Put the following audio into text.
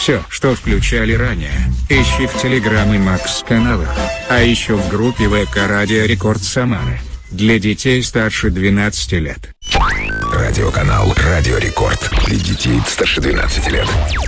Все, что включали ранее, ищи в Телеграм и Макс каналах, а еще в группе ВК Радио Рекорд Самары. Для детей старше 12 лет. Радиоканал Радио Рекорд. Для детей старше 12 лет.